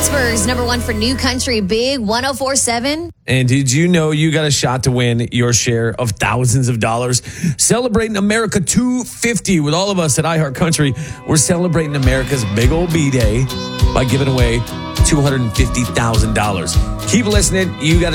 Pittsburgh's number one for new country, Big 104.7. And did you know you got a shot to win your share of thousands of dollars? Celebrating America 250 with all of us at iHeartCountry. We're celebrating America's big old B-Day by giving away $250,000. Keep listening. You got a